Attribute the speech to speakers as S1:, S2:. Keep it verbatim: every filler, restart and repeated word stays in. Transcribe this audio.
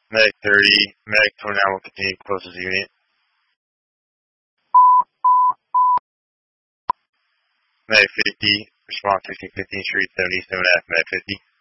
S1: Medic thirty, Medic twenty-nine will continue closest unit. Medic fifty, response sixteen fifteen, Street seventy-seven F, Medic fifty.